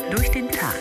durch den Tag.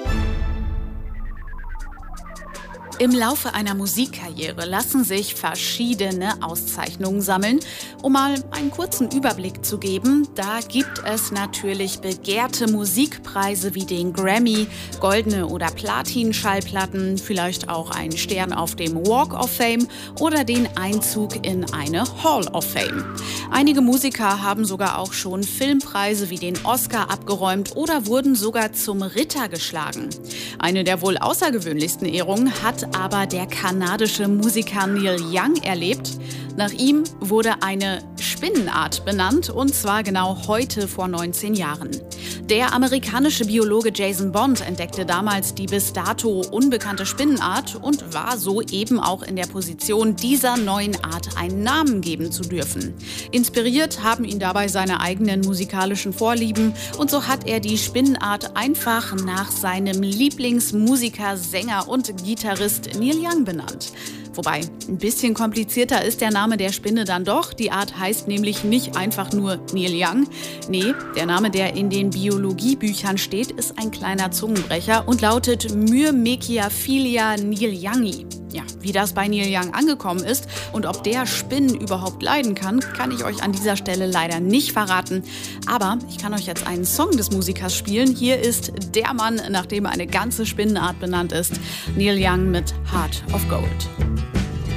Im Laufe einer Musikkarriere lassen sich verschiedene Auszeichnungen sammeln. Um mal einen kurzen Überblick zu geben, da gibt es natürlich begehrte Musikpreise wie den Grammy, goldene oder Platin-Schallplatten, vielleicht auch einen Stern auf dem Walk of Fame oder den Einzug in eine Hall of Fame. Einige Musiker haben sogar auch schon Filmpreise wie den Oscar abgeräumt oder wurden sogar zum Ritter geschlagen. Eine der wohl außergewöhnlichsten Ehrungen hat aber der kanadische Musiker Neil Young erlebt. Nach ihm wurde eine Spinnenart benannt, und zwar genau heute vor 19 Jahren. Der amerikanische Biologe Jason Bond entdeckte damals die bis dato unbekannte Spinnenart und war so eben auch in der Position, dieser neuen Art einen Namen geben zu dürfen. Inspiriert haben ihn dabei seine eigenen musikalischen Vorlieben, und so hat er die Spinnenart einfach nach seinem Lieblingsmusiker, Sänger und Gitarrist Neil Young benannt. Wobei, ein bisschen komplizierter ist der Name der Spinne dann doch. Die Art heißt nämlich nicht einfach nur Neil Young. Nee, der Name, der in den Biologiebüchern steht, ist ein kleiner Zungenbrecher und lautet Myrmecia neilyoungi. Ja, wie das bei Neil Young angekommen ist und ob der Spinnen überhaupt leiden kann ich euch an dieser Stelle leider nicht verraten. Aber ich kann euch jetzt einen Song des Musikers spielen. Hier ist der Mann, nach dem eine ganze Spinnenart benannt ist. Neil Young mit Heart of Gold.